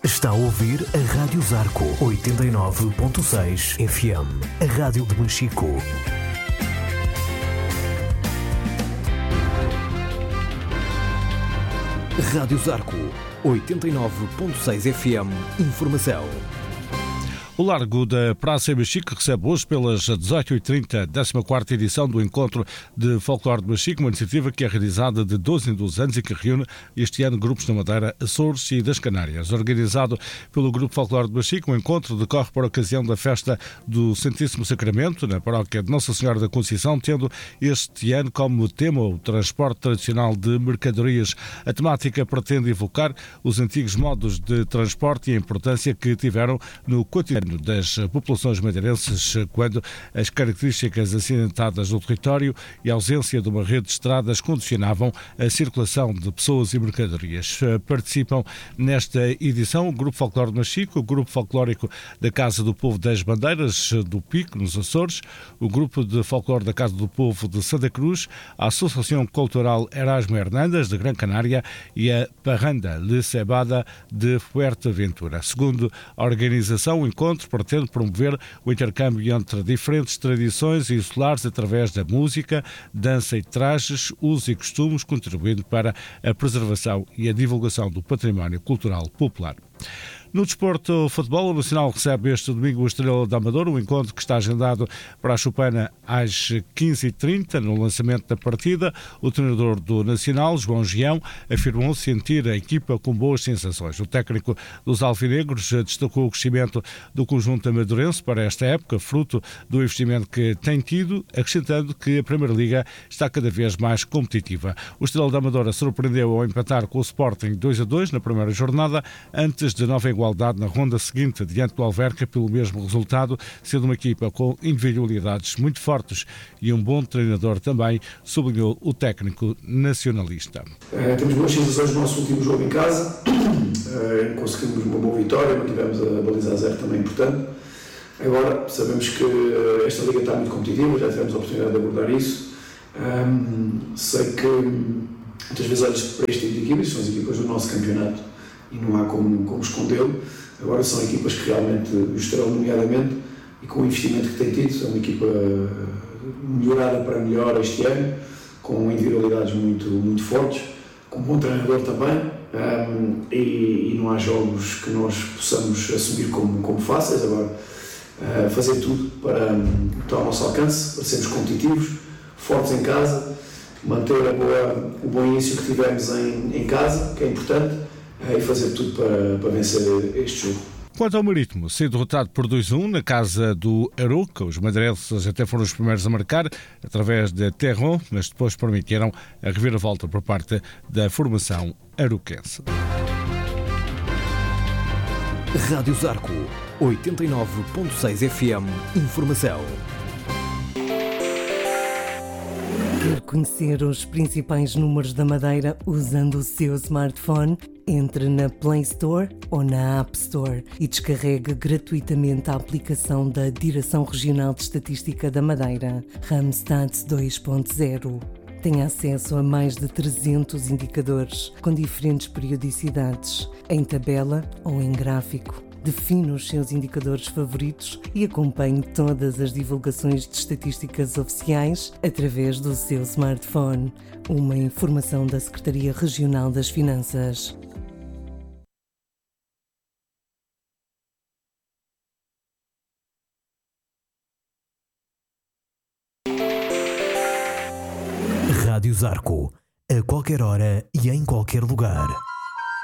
Está a ouvir a Rádio Zarco 89.6 FM, a rádio de Machico. Rádio Zarco 89.6 FM, informação. O Largo da Praça em Machico recebe hoje pelas 18h30 a 14ª edição do Encontro de Folclore de Machico, uma iniciativa que é realizada de 12 em 12 anos e que reúne este ano grupos da Madeira, Açores e das Canárias. Organizado pelo Grupo Folclore de Machico, o encontro decorre por ocasião da festa do Santíssimo Sacramento, na paróquia de Nossa Senhora da Conceição, tendo este ano como tema o transporte tradicional de mercadorias. A temática pretende evocar os antigos modos de transporte e a importância que tiveram no cotidiano das populações madeirenses quando as características acidentadas do território e a ausência de uma rede de estradas condicionavam a circulação de pessoas e mercadorias. Participam nesta edição o Grupo Folclore de Machico, o Grupo Folclórico da Casa do Povo das Bandeiras do Pico, nos Açores, o Grupo de Folclore da Casa do Povo de Santa Cruz, a Associação Cultural Erasmo Hernandes de Gran Canária e a Parranda Le Cebada de Fuerteventura. Segundo a organização, o encontro pretende promover o intercâmbio entre diferentes tradições insulares através da música, dança e trajes, usos e costumes, contribuindo para a preservação e a divulgação do património cultural popular. No desporto futebol, o Nacional recebe este domingo o Estrela da Amadora, um encontro que está agendado para a Chupana às 15h30. No lançamento da partida, o treinador do Nacional, João Gião, afirmou sentir a equipa com boas sensações. O técnico dos alvinegros destacou o crescimento do conjunto amadurense para esta época, fruto do investimento que tem tido, acrescentando que a Primeira Liga está cada vez mais competitiva. O Estrela da Amadora surpreendeu ao empatar com o Sporting 2-2 na primeira jornada, antes de nova igualdade na ronda seguinte, diante do Alverca, pelo mesmo resultado, sendo uma equipa com individualidades muito fortes e um bom treinador também, sublinhou o técnico nacionalista. Temos boas sensações no nosso último jogo em casa, conseguimos uma boa vitória, mantivemos a baliza a zero, também importante. Agora, sabemos que esta liga está muito competitiva, já tivemos a oportunidade de abordar isso. Sei que muitas vezes olhas para este tipo de equipas, são as equipas do nosso campeonato, e não há como escondê-lo. Agora são equipas que realmente estarão, nomeadamente, e com o investimento que têm tido, é uma equipa melhorada para melhor este ano, com individualidades muito fortes, com um bom treinador também, e não há jogos que nós possamos assumir como fáceis. Agora, fazer tudo para estar ao nosso alcance, para sermos competitivos, fortes em casa, manter o bom início que tivemos em casa, que é importante, e fazer tudo para vencer este jogo. Quanto ao Marítimo, ser derrotado por 2-1 na casa do Aroca, os madeirenses até foram os primeiros a marcar através de Terron, mas depois permitiram a reviravolta por parte da formação aroquense. Rádio Zarco 89.6 FM, informação. Quer conhecer os principais números da Madeira usando o seu smartphone? Entre na Play Store ou na App Store e descarregue gratuitamente a aplicação da Direção Regional de Estatística da Madeira, Randstad 2.0. Tem acesso a mais de 300 indicadores com diferentes periodicidades, em tabela ou em gráfico. Define os seus indicadores favoritos e acompanhe todas as divulgações de estatísticas oficiais através do seu smartphone. Uma informação da Secretaria Regional das Finanças. Rádio Zarco, a qualquer hora e em qualquer lugar.